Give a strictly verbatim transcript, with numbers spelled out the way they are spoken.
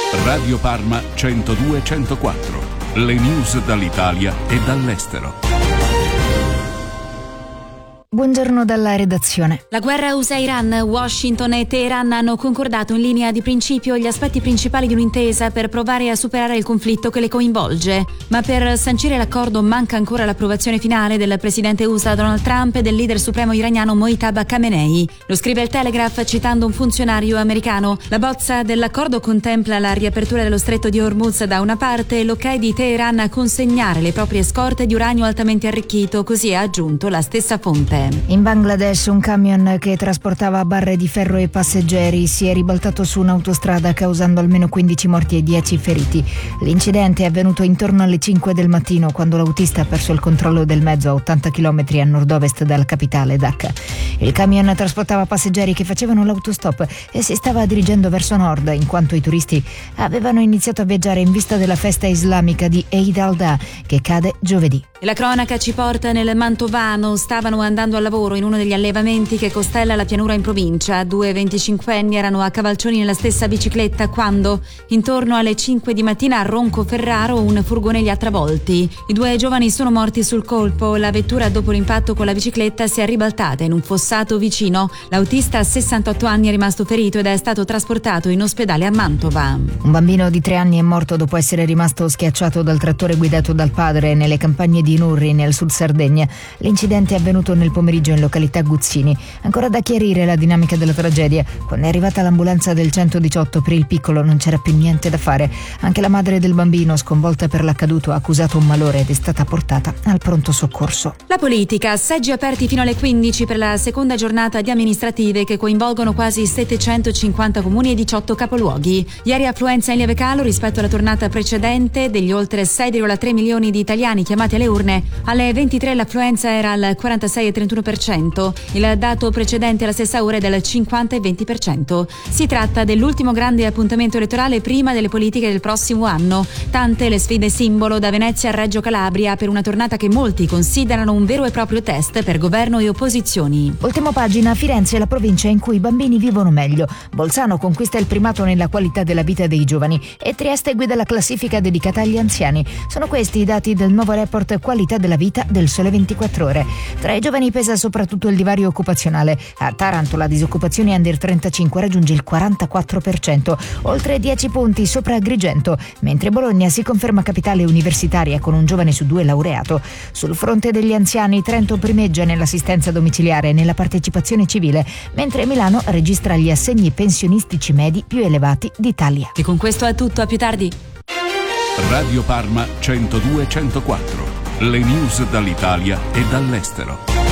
Radio Parma centodue centoquattro. Le news dall'Italia e dall'estero. Buongiorno dalla redazione. La guerra U S A-Iran, Washington e Teheran hanno concordato in linea di principio gli aspetti principali di un'intesa per provare a superare il conflitto che le coinvolge. Ma per sancire l'accordo manca ancora l'approvazione finale del presidente U S A Donald Trump e del leader supremo iraniano Mojtaba Khamenei. Lo scrive il Telegraph citando un funzionario americano. La bozza dell'accordo contempla la riapertura dello stretto di Hormuz da una parte e l'ok di Teheran a consegnare le proprie scorte di uranio altamente arricchito, così ha aggiunto la stessa fonte. In Bangladesh un camion che trasportava barre di ferro e passeggeri si è ribaltato su un'autostrada causando almeno quindici morti e dieci feriti. L'incidente è avvenuto intorno alle cinque del mattino quando l'autista ha perso il controllo del mezzo a ottanta chilometri a nord-ovest dalla capitale Dhaka. Il camion trasportava passeggeri che facevano l'autostop e si stava dirigendo verso nord in quanto i turisti avevano iniziato a viaggiare in vista della festa islamica di Eid al-Adha che cade giovedì. E la cronaca ci porta nel Mantovano. Stavano andando al lavoro in uno degli allevamenti che costella la pianura in provincia. Due venticinquenni erano a cavalcioni nella stessa bicicletta quando, intorno alle cinque di mattina a Roncoferraro, un furgone li ha travolti. I due giovani sono morti sul colpo. La vettura, dopo l'impatto con la bicicletta, si è ribaltata in un fossato vicino. L'autista a sessantotto anni è rimasto ferito ed è stato trasportato in ospedale a Mantova. Un bambino di tre anni è morto dopo essere rimasto schiacciato dal trattore guidato dal padre nelle campagne di di Nurri nel sud Sardegna. L'incidente è avvenuto nel pomeriggio in località Guzzini. Ancora da chiarire la dinamica della tragedia. Quando è arrivata l'ambulanza del centodiciotto per il piccolo non c'era più niente da fare. Anche la madre del bambino, sconvolta per l'accaduto, ha accusato un malore ed è stata portata al pronto soccorso. La politica, seggi aperti fino alle quindici per la seconda giornata di amministrative che coinvolgono quasi settecentocinquanta comuni e diciotto capoluoghi. Ieri affluenza in lieve calo rispetto alla tornata precedente degli oltre sei virgola tre milioni di italiani chiamati alle urne. Alle ventitré l'affluenza era al quarantasei virgola trentuno per cento, il dato precedente alla stessa ora è del cinquanta virgola venti per cento. Si tratta dell'ultimo grande appuntamento elettorale prima delle politiche del prossimo anno. Tante le sfide simbolo da Venezia a Reggio Calabria per una tornata che molti considerano un vero e proprio test per governo e opposizioni. Ultima pagina, Firenze è la provincia in cui i bambini vivono meglio. Bolzano conquista il primato nella qualità della vita dei giovani e Trieste guida la classifica dedicata agli anziani. Sono questi i dati del nuovo report Qualità della vita del Sole ventiquattro ore. Tra i giovani pesa soprattutto il divario occupazionale. A Taranto la disoccupazione under trentacinque raggiunge il quarantaquattro per cento, oltre dieci punti sopra Agrigento, mentre Bologna si conferma capitale universitaria con un giovane su due laureato. Sul fronte degli anziani Trento primeggia nell'assistenza domiciliare e nella partecipazione civile, mentre Milano registra gli assegni pensionistici medi più elevati d'Italia. E con questo è tutto, a più tardi. Radio Parma centodue centoquattro. Le news dall'Italia e dall'estero.